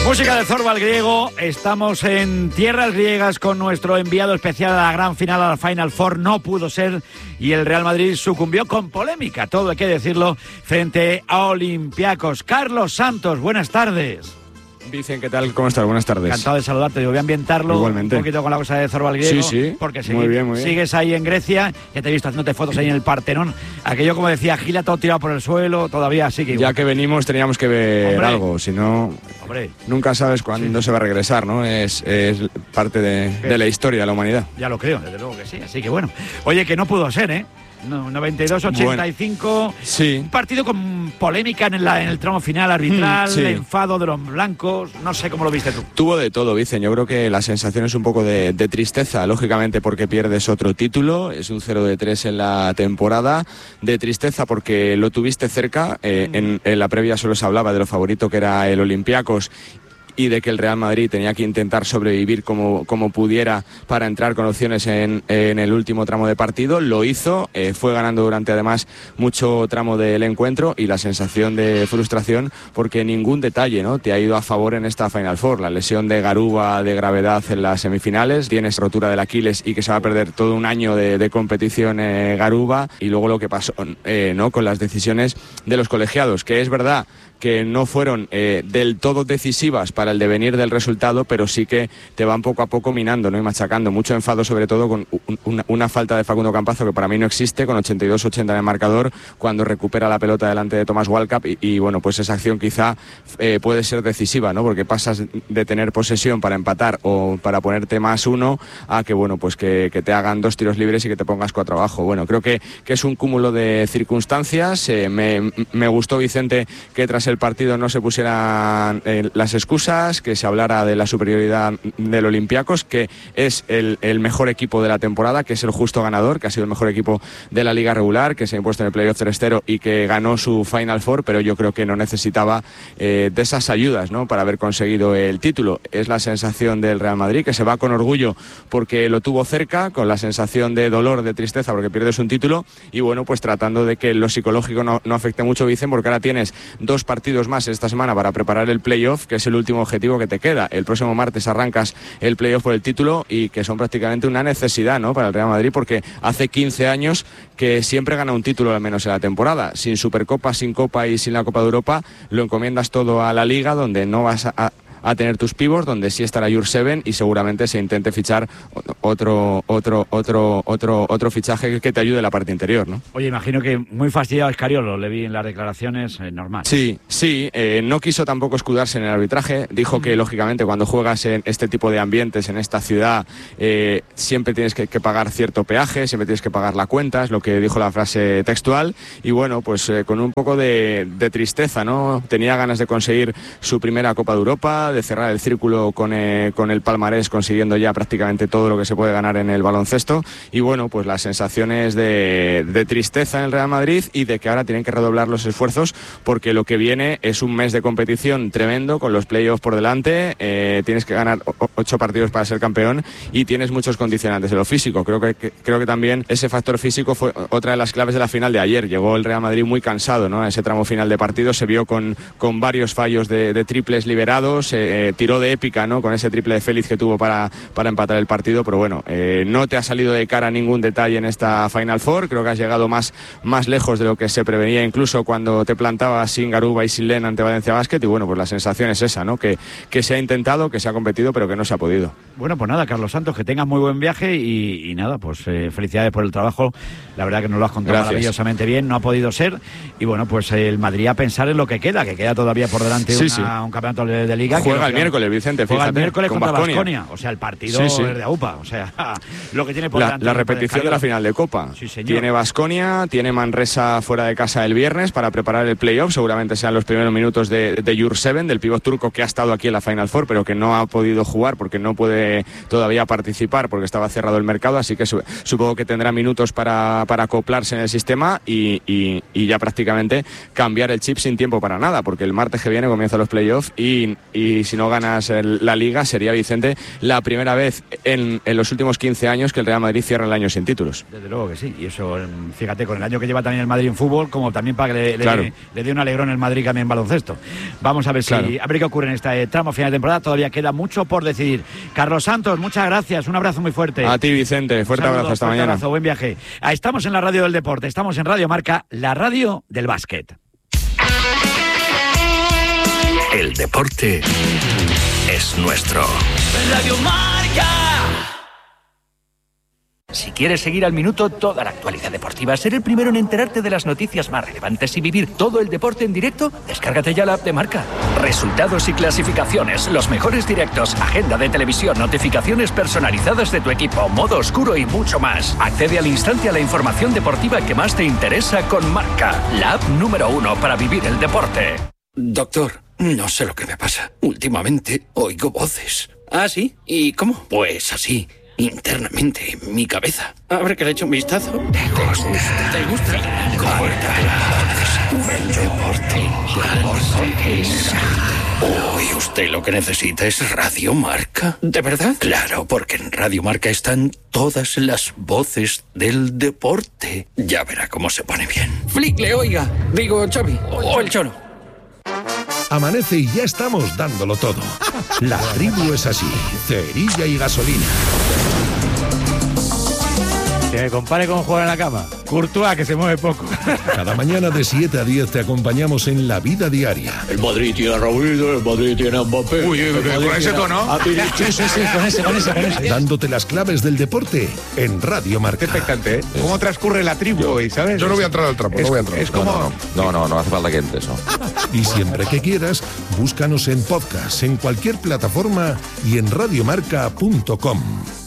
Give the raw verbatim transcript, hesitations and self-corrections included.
Música de Zorba al griego. Estamos en tierras griegas con nuestro enviado especial a la gran final, a la Final Four. No pudo ser y el Real Madrid sucumbió con polémica, todo hay que decirlo, frente a Olympiacos. Carlos Santos, buenas tardes. Vicen, ¿qué tal? ¿Cómo estás? Buenas tardes. Encantado de saludarte. Yo voy a ambientarlo Igualmente. Un poquito con la cosa de Zorba al griego. Sí, sí. Porque muy sigue, bien, muy bien. sigues ahí en Grecia. Ya te he visto haciéndote fotos ahí en el Partenón. Aquello, como decía Gila, todo tirado por el suelo. Todavía sigue igual. Ya que venimos teníamos que ver Hombre. algo. Si no, Hombre. nunca sabes cuándo sí. se va a regresar, ¿no? Es, es parte de, de la historia de la humanidad. Ya lo creo, desde luego que sí. Así que bueno. Oye, que no pudo ser, ¿eh? No, noventa y dos ochenta y cinco. Bueno, sí. Un partido con polémica en, la, en el tramo final arbitral, sí. enfado de los blancos. No sé cómo lo viste tú. Tuvo de todo, Vicen. Yo creo que la sensación es un poco de, de tristeza, lógicamente, porque pierdes otro título. Es un cero de tres en la temporada. De tristeza porque lo tuviste cerca. Eh, mm. en, en la previa solo se hablaba de lo favorito que era el Olympiacos y de que el Real Madrid tenía que intentar sobrevivir como, como pudiera para entrar con opciones en, en el último tramo de partido. Lo hizo, eh, fue ganando durante además mucho tramo del encuentro y la sensación de frustración porque ningún detalle, ¿no?, te ha ido a favor en esta Final Four. La lesión de Garuba de gravedad en las semifinales, tienes rotura del Aquiles y que se va a perder todo un año de, de competición eh, Garuba, y luego lo que pasó eh, ¿no?, con las decisiones de los colegiados, que es verdad que no fueron eh, del todo decisivas para el devenir del resultado, pero sí que te van poco a poco minando, ¿no?, y machacando. Mucho enfado sobre todo con un, una, una falta de Facundo Campazo que para mí no existe, con ochenta y dos ochenta en el marcador, cuando recupera la pelota delante de Thomas Walkup y, y bueno, pues esa acción quizá eh, puede ser decisiva, ¿no?, porque pasas de tener posesión para empatar o para ponerte más uno a que, bueno, pues que, que te hagan dos tiros libres y que te pongas cuatro abajo. Bueno, creo que, que es un cúmulo de circunstancias. Eh, me, me gustó, Vicente, que tras el partido no se pusieran eh, las excusas, que se hablara de la superioridad del Olympiacos, que es el, el mejor equipo de la temporada, que es el justo ganador, que ha sido el mejor equipo de la liga regular, que se ha impuesto en el playoff tres cero y que ganó su Final Four, pero yo creo que no necesitaba eh, de esas ayudas, ¿no?, para haber conseguido el título. Es la sensación del Real Madrid, que se va con orgullo porque lo tuvo cerca, con la sensación de dolor, de tristeza porque pierdes un título, y bueno, pues tratando de que lo psicológico no, no afecte mucho, Vicen, porque ahora tienes dos partidos partidos más esta semana para preparar el playoff, que es el último objetivo que te queda. El próximo martes arrancas el playoff por el título y que son prácticamente una necesidad, ¿no?, para el Real Madrid, porque hace quince años que siempre gana un título al menos en la temporada. Sin Supercopa, sin Copa y sin la Copa de Europa, lo encomiendas todo a la Liga, donde no vas a, a a tener tus pivots, donde sí estará Jurseven y seguramente se intente fichar otro otro otro otro otro fichaje que te ayude en la parte interior, ¿no? Oye, imagino que muy fastidiado Escariolo, le vi en las declaraciones, eh, normal. Sí, sí, eh, no quiso tampoco escudarse en el arbitraje, dijo mm. que lógicamente cuando juegas en este tipo de ambientes, en esta ciudad, eh, siempre tienes que, que pagar cierto peaje, siempre tienes que pagar la cuenta, es lo que dijo la frase textual, y bueno, pues eh, con un poco de, de tristeza, ¿no? Tenía ganas de conseguir su primera Copa de Europa, de cerrar el círculo con, eh, con el palmarés, consiguiendo ya prácticamente todo lo que se puede ganar en el baloncesto, y bueno, pues las sensaciones de, de tristeza en el Real Madrid y de que ahora tienen que redoblar los esfuerzos porque lo que viene es un mes de competición tremendo con los playoffs por delante, eh, tienes que ganar ocho partidos para ser campeón y tienes muchos condicionantes de lo físico. Creo que, que, creo que también ese factor físico fue otra de las claves de la final de ayer. Llegó el Real Madrid muy cansado, ¿no?, a ese tramo final de partido, se vio con, con varios fallos de, de triples liberados, eh, Eh, tiró de épica, ¿no?, con ese triple de Félix que tuvo para, para empatar el partido, pero bueno, eh, no te ha salido de cara ningún detalle en esta Final Four. Creo que has llegado más, más lejos de lo que se prevenía incluso cuando te plantabas sin Garuba y sin Len ante Valencia Basket, y bueno, pues la sensación es esa, ¿no?, que, que se ha intentado, que se ha competido, pero que no se ha podido. Bueno, pues nada, Carlos Santos, que tengas muy buen viaje y, y nada, pues eh, felicidades por el trabajo, la verdad que nos lo has contado Gracias. maravillosamente bien, no ha podido ser, y bueno, pues eh, el Madrid a pensar en lo que queda, que queda todavía por delante sí, una, sí. un campeonato de, de Liga. Juega el miércoles, Vicente, fíjate. Juega el miércoles con contra Baskonia. O sea, el partido sí, sí. es de AUPA. O sea, lo que tiene por la, delante. La repetición de la final de Copa. Sí, señor. Tiene Baskonia, tiene Manresa fuera de casa el viernes para preparar el playoff. Seguramente sean los primeros minutos de, de Jurseven, del pívot turco que ha estado aquí en la Final Four, pero que no ha podido jugar porque no puede todavía participar porque estaba cerrado el mercado. Así que su, supongo que tendrá minutos para, para acoplarse en el sistema y, y, y ya prácticamente cambiar el chip sin tiempo para nada, porque el martes que viene comienzan los playoffs y, y si, si no ganas el, la Liga, sería, Vicente, la primera vez en, en los últimos quince años que el Real Madrid cierra el año sin títulos. Desde luego que sí, y eso, fíjate, con el año que lleva también el Madrid en fútbol, como también para que le, claro. le, le dé un alegrón el Madrid también en baloncesto. Vamos a ver claro. si a ver qué ocurre en este tramo final de temporada, todavía queda mucho por decidir. Carlos Santos, muchas gracias, un abrazo muy fuerte. A ti, Vicente, fuerte Saludos, abrazo, hasta fuerte mañana. Abrazo, buen viaje. Estamos en la radio del deporte, estamos en Radio Marca, la radio del básquet. El deporte es nuestro. Radio Marca. Si quieres seguir al minuto toda la actualidad deportiva, ser el primero en enterarte de las noticias más relevantes y vivir todo el deporte en directo, descárgate ya la app de Marca. Resultados y clasificaciones, los mejores directos, agenda de televisión, notificaciones personalizadas de tu equipo, modo oscuro y mucho más. Accede al instante a la información deportiva que más te interesa con Marca, la app número uno para vivir el deporte. Doctor, no sé lo que me pasa. Últimamente oigo voces. ¿Ah, sí? ¿Y cómo? Pues así, internamente, en mi cabeza. A ver que le echo un vistazo. ¿Te gusta? ¿Te gusta? El deporte. Uy, usted lo que necesita es Radio Marca. ¿De verdad? Claro, porque en Radio Marca están todas las voces del deporte. Ya verá cómo se pone bien. Flick, le oiga. Digo, Xavi. O el Cholo. Amanece y ya estamos dándolo todo. La tribu es así, cerilla y gasolina. Que me compare con jugar en la cama. Courtois, que se mueve poco. Cada mañana de siete a diez te acompañamos en la vida diaria. El Madrid tiene a Raúl, el Madrid tiene a Mbappé. Uy, uy, uy, con ese tono. Sí, sí, sí, con ese, con ese, con ese. Dándote las claves del deporte en Radio Marca. Expectante, ¿eh? ¿Cómo transcurre la tribu hoy, sabes? Yo no voy a entrar al trapo, es, no voy a entrar. Es como... No, no, no, no, no, no hace falta que entres, ¿no? Y siempre que quieras, búscanos en podcast, en cualquier plataforma y en radiomarca punto com.